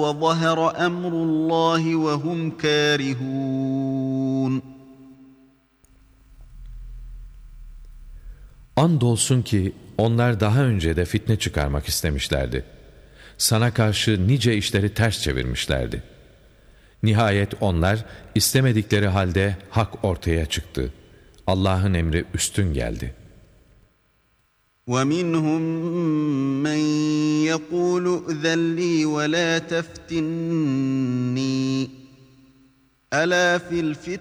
وَظَهَرَ أَمْرُ اللّٰهِ وَهُمْ كَارِهُونَ. Andolsun ki onlar daha önce de fitne çıkarmak istemişlerdi. Sana karşı nice işleri ters çevirmişlerdi. Nihayet onlar istemedikleri halde hak ortaya çıktı. Allah'ın emri üstün geldi. وَمِنْهُمْ مَنْ يَقُولُ ائْذَنْ لِي وَلَا تَفْتِنِّي أَلَا فِي الْفِتْنَةِ